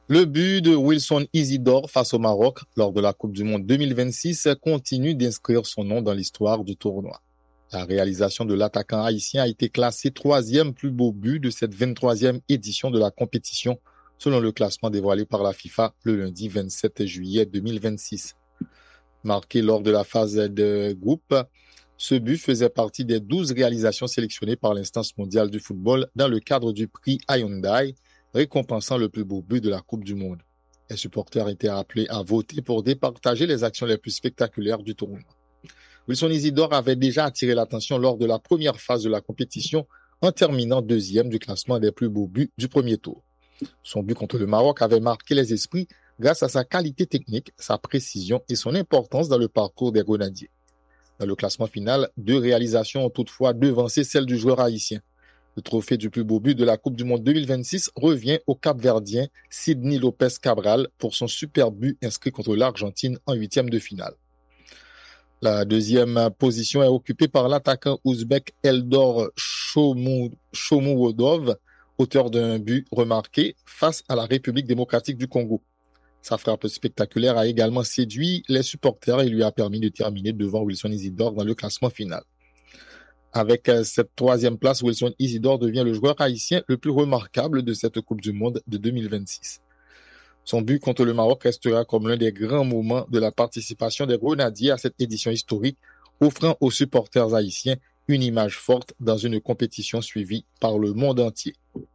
Le but de Wilson Isidore face au Maroc lors de la Coupe du Monde 2026 continue d'inscrire son nom dans l'histoire du tournoi. La réalisation de l'attaquant haïtien a été classée troisième plus beau but de cette 23e édition de la compétition, selon le classement dévoilé par la FIFA le lundi 27 juillet 2026. Marqué lors de la phase de groupe, ce but faisait partie des 12 réalisations sélectionnées par l'instance mondiale du football dans le cadre du prix Hyundai, récompensant le plus beau but de la Coupe du Monde. Les supporters étaient appelés à voter pour départager les actions les plus spectaculaires du tournoi. Wilson Isidore avait déjà attiré l'attention lors de la première phase de la compétition en terminant deuxième du classement des plus beaux buts du premier tour. Son but contre le Maroc avait marqué les esprits grâce à sa qualité technique, sa précision et son importance dans le parcours des Grenadiers. Dans le classement final, 2 réalisations ont toutefois devancé celle du joueur haïtien. Le trophée du plus beau but de la Coupe du Monde 2026 revient au Cap-Verdien Sidney Lopez Cabral pour son super but inscrit contre l'Argentine en 8e de finale. La deuxième position est occupée par l'attaquant ouzbek Eldor Shomurodov, auteur d'un but remarqué face à la République démocratique du Congo. Sa frappe spectaculaire a également séduit les supporters et lui a permis de terminer devant Wilson Isidore dans le classement final. Avec cette 3e place, Wilson Isidore devient le joueur haïtien le plus remarquable de cette Coupe du Monde de 2026. Son but contre le Maroc restera comme l'un des grands moments de la participation des Grenadiers à cette édition historique, offrant aux supporters haïtiens une image forte dans une compétition suivie par le monde entier.